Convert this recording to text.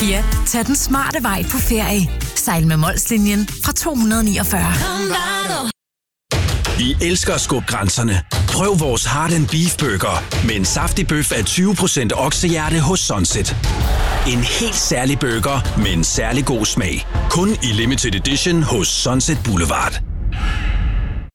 Ja, tag den smarte vej på ferie. Sejl med Molslinjen fra 249. Vi elsker at skubbe grænserne. Prøv vores Heart & Beef Burger med en saftig bøf af 20% oksehjerte hos Sunset. En helt særlig burger med en særlig god smag. Kun i limited edition hos Sunset Boulevard.